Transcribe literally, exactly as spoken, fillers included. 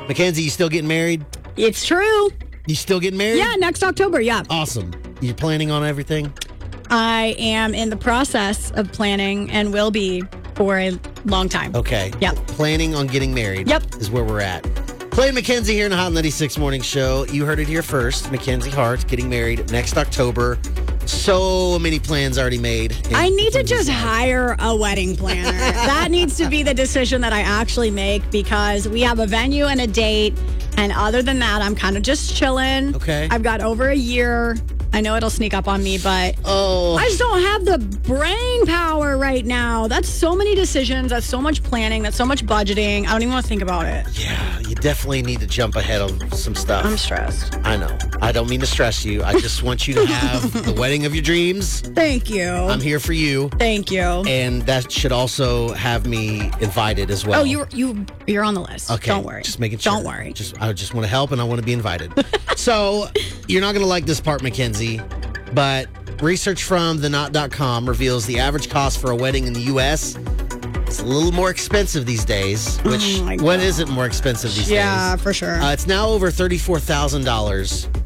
Mackenzie, you still getting married? It's true. You still getting married? Yeah, next October, yeah. Awesome. You planning on everything? I am in the process of planning and will be for a long time. Okay. Yep. Planning on getting married Yep. is where we're at. Clay and Mackenzie here in the Hot ninety-six Morning Show. You heard it here first. Mackenzie Hart getting married next October. So many plans already made. I need to just hire a wedding planner. That needs to be the decision that I actually make because we have a venue and a date. And other than that, I'm kind of just chilling. Okay. I've got over a year. I know it'll sneak up on me, but Oh. I just don't have the brain power right now. That's so many decisions. That's so much planning. That's so much budgeting. I don't even want to think about it. Yeah, you definitely need to jump ahead on some stuff. I'm stressed. I know. I don't mean to stress you. I just want you to have the wedding of your dreams. Thank you. I'm here for you. Thank you. And that should also have me invited as well. Oh, you you you're on the list. Okay. Don't worry. Just making sure. Don't worry. Just I just want to help and I want to be invited. So you're not going to like this part, Mackenzie, but research from the knot dot com reveals the average cost for a wedding in the U S is a little more expensive these days. Which Oh my what God. isn't more expensive these Yeah, days? for sure. Uh, it's now over thirty-four thousand dollars